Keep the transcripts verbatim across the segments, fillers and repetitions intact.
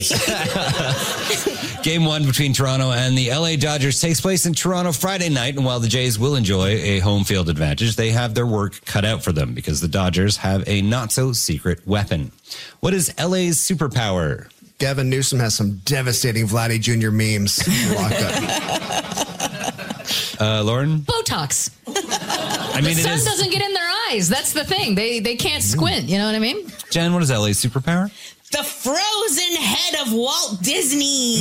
Game one between Toronto and the L A Dodgers takes place in Toronto Friday night, and while the Jays will enjoy a home field advantage, they have their work cut out for them because the Dodgers have a not-so-secret weapon. What is L A's superpower? Gavin Newsom has some devastating Vladdy Junior memes locked up. Uh, Lauren? Botox. I mean, the it sun is... doesn't get in their eyes. That's the thing. They they can't squint. You know what I mean? Jen, what is L A's superpower? The frozen head of Walt Disney.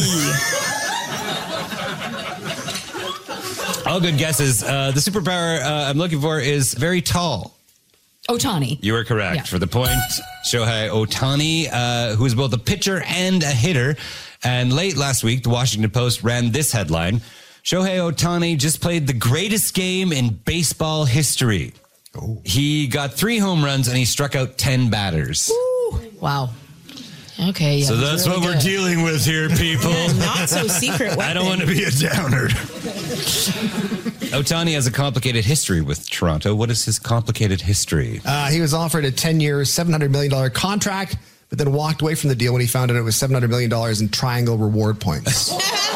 All good guesses. Uh, the superpower uh, I'm looking for is very tall. Ohtani. You are correct. Yeah. For the point, Shohei Ohtani, uh, who is both a pitcher and a hitter. And late last week, the Washington Post ran this headline. Shohei Ohtani just played the greatest game in baseball history. Oh. He got three home runs and he struck out ten batters. Ooh. Wow. Okay. Yeah, so that's really what good. We're dealing with here, people. Yeah, not so secret weapon. I don't want to be a downer. Ohtani has a complicated history with Toronto. What is his complicated history? Uh, he was offered a ten-year, seven hundred million dollars contract, but then walked away from the deal when he found out it was seven hundred million dollars in triangle reward points.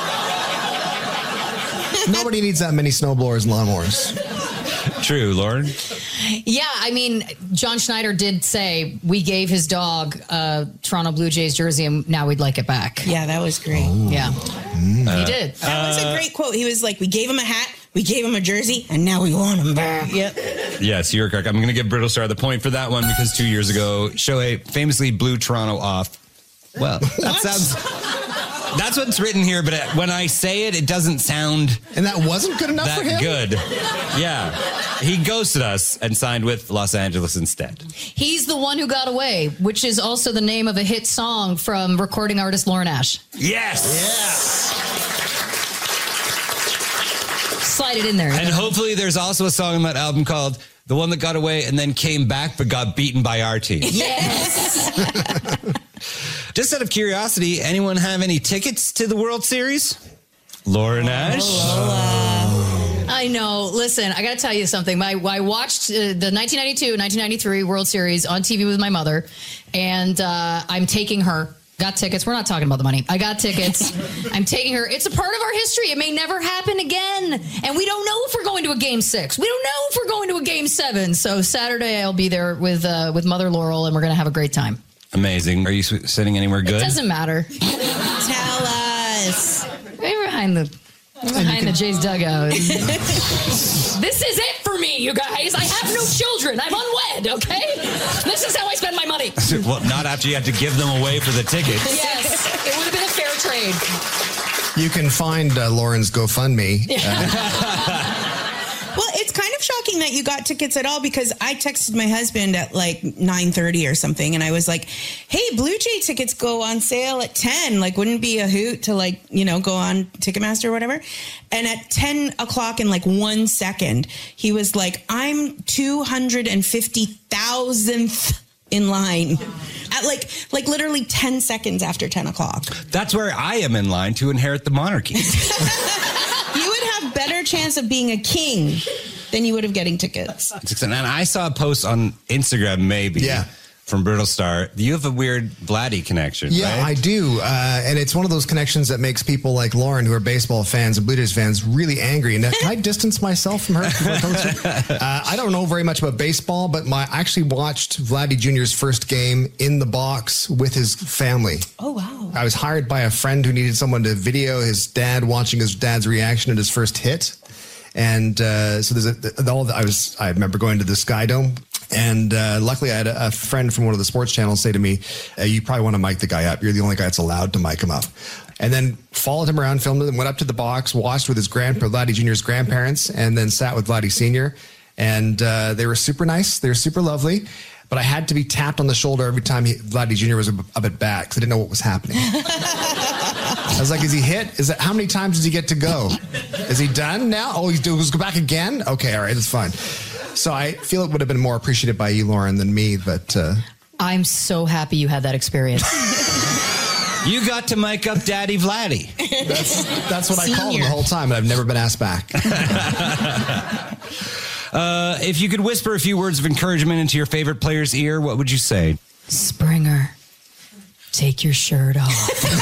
Nobody needs that many snowblowers and lawnmowers. True, Lauren. Yeah, I mean, John Schneider did say we gave his dog a Toronto Blue Jays jersey and now we'd like it back. Yeah, that was great. Oh. Yeah, mm. he did. That was a great quote. He was like, we gave him a hat, we gave him a jersey, and now we want him back. Yep. Yes, you're correct. I'm going to give Brittle Star the point for that one because two years ago, Shohei famously blew Toronto off. Well, that sounds... That's what's written here, but when I say it, it doesn't sound... And that wasn't good enough that for him? good. Yeah. He ghosted us and signed with Los Angeles instead. He's the one who got away, which is also the name of a hit song from recording artist Lauren Ash. Yes! Yeah. Slide it in there. And hopefully there's also a song on that album called The One That Got Away and Then Came Back But Got Beaten by Our Team. Yes! Just out of curiosity, anyone have any tickets to the World Series? Lauren Ash? Oh. I know. Listen, I got to tell you something. My, I watched uh, the nineteen ninety-two nineteen ninety-three World Series on T V with my mother, and uh, I'm taking her. Got tickets. We're not talking about the money. I got tickets. I'm taking her. It's a part of our history. It may never happen again. And we don't know if we're going to a game six. We don't know if we're going to a game seven. So Saturday I'll be there with uh, with Mother Laurel, and we're going to have a great time. Amazing. Are you sitting anywhere good? It doesn't matter. Tell us. Right behind the behind can... the Jays dugout. This is it for me, you guys. I have no children. I'm unwed, okay? This is how I spend my money. Well, not after you had to give them away for the tickets. Yes, it would have been a fair trade. You can find uh, Lauren's GoFundMe. Yeah. Uh, Well, it's kind of shocking that you got tickets at all because I texted my husband at like nine thirty or something. And I was like, hey, Blue Jay tickets go on sale at ten. Like, wouldn't it be a hoot to like, you know, go on Ticketmaster or whatever. And at ten o'clock in like one second, he was like, I'm two hundred fifty thousandth in line at like, like literally ten seconds after ten o'clock. That's where I am in line to inherit the monarchy. You would have better chance of being a king than you would of getting tickets. And I saw a post on Instagram, maybe, yeah. from Brittle Star. You have a weird Vladdy connection, yeah, right? I do. Uh, and it's one of those connections that makes people like Lauren, who are baseball fans and Blue Jays fans, really angry. And can I distance myself from her? uh, I don't know very much about baseball, but my I actually watched Vladdy Junior's first game in the box with his family. Oh, wow. I was hired by a friend who needed someone to video his dad watching his dad's reaction at his first hit. And uh, so there's a, all the, I was, I remember going to the Sky Dome, and uh, luckily I had a, a friend from one of the sports channels say to me, uh, you probably want to mic the guy up. You're the only guy that's allowed to mic him up. And then followed him around, filmed him, went up to the box, watched with his grandpa, Vladdy Junior's grandparents, and then sat with Vladdy Senior. And uh, they were super nice. They were super lovely. But I had to be tapped on the shoulder every time he, Vladdy Junior was a, a bit back because I didn't know what was happening. I was like, is he hit? Is that how many times does he get to go? Is he done now? Oh, he's doing, go back again? Okay, all right, that's fine. So I feel it would have been more appreciated by you, Lauren, than me, but... Uh... I'm so happy you had that experience. You got to mic up Daddy Vladdy. That's, that's what Senior. I called him the whole time, and I've never been asked back. uh, if you could whisper a few words of encouragement into your favorite player's ear, what would you say? Springer, take your shirt off.